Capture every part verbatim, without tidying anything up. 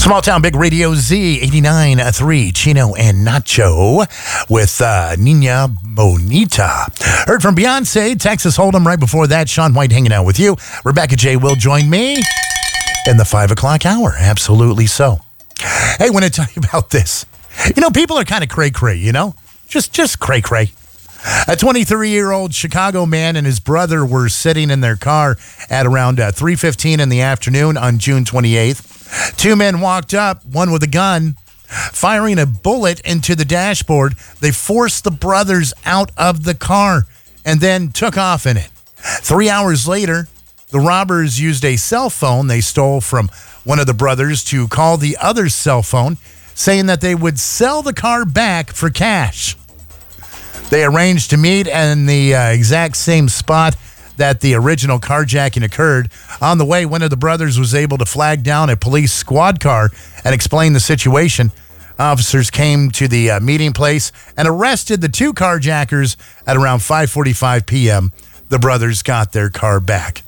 Small Town Big Radio Z eighty-nine point three, Chino and Nacho with uh, Nina Bonita. Heard from Beyonce, Texas Hold'em. Right before that, Sean White hanging out with you. Rebecca J. will join me in the five o'clock hour. Absolutely so. Hey, I want to tell you about this. You know, people are kind of cray-cray, you know? Just, just cray-cray. A twenty-three-year-old Chicago man and his brother were sitting in their car at around uh, three fifteen in the afternoon on June twenty-eighth. Two men walked up, one with a gun, firing a bullet into the dashboard. They forced the brothers out of the car and then took off in it. Three hours later, the robbers used a cell phone they stole from one of the brothers to call the other's cell phone, saying that they would sell the car back for cash. They arranged to meet in the uh, exact same spot that the original carjacking occurred. On the way, one of the brothers was able to flag down a police squad car and explain the situation. Officers came to the uh, meeting place and arrested the two carjackers at around five forty-five p.m. The brothers got their car back.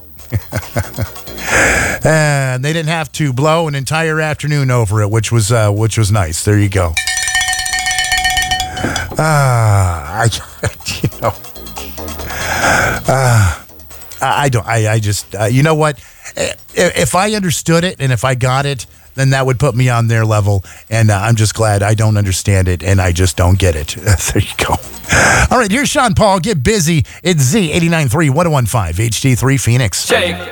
And they didn't have to blow an entire afternoon over it, which was uh, which was nice. There you go. Ah, uh, I, you know, uh, I don't. I, I just, uh, you know what? If I understood it and if I got it, then that would put me on their level. And uh, I'm just glad I don't understand it and I just don't get it. There you go. All right, here's Sean Paul. Get busy. It's Z eighty-nine point three, one oh one point five, H D three Phoenix. Shake.